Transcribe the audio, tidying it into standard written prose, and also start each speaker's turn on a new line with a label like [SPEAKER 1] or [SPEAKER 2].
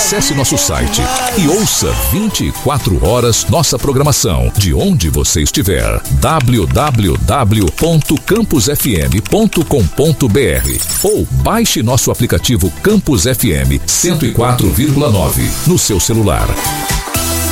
[SPEAKER 1] Acesse nosso site e ouça 24 horas nossa programação, de onde você estiver. www.campusfm.com.br ou baixe nosso aplicativo Campus FM 104,9 no seu celular.